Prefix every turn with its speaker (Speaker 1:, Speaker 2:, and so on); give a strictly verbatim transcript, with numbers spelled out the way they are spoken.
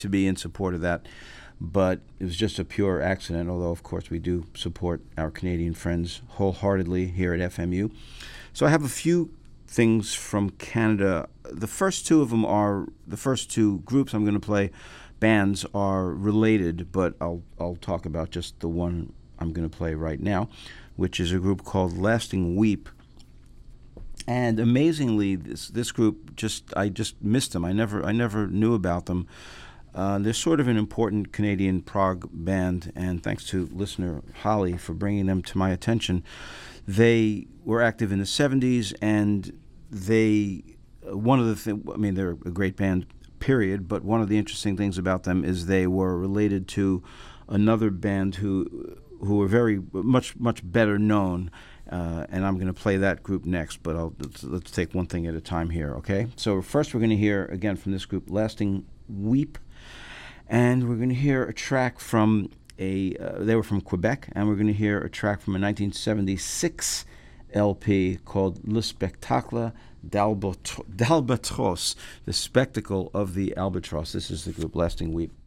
Speaker 1: to be in support of that, but it was just a pure accident, although, of course, we do support our Canadian friends wholeheartedly here at F M U. So I have a few things from Canada. The first two of them are, the first two groups I'm going to play, bands, are related, but I'll, I'll talk about just the one I'm going to play right now, which is a group called Lasting Weep. And amazingly, this this group, just I just missed them. I never I never knew about them. Uh, they're sort of an important Canadian prog band, and thanks to listener Holly for bringing them to my attention. They were active in the seventies, and they one of the things. I mean, they're a great band, period. But one of the interesting things about them is they were related to another band who who were very much much better known. Uh, and I'm going to play that group next, but I'll, let's, let's take one thing at a time here, okay? So first we're going to hear, again, from this group, Lasting Weep, and we're going to hear a track from a, uh, they were from Quebec, and we're going to hear a track from a nineteen seventy-six L P called Le Spectacle d'Albatros, The Spectacle of the Albatross. This is the group Lasting Weep.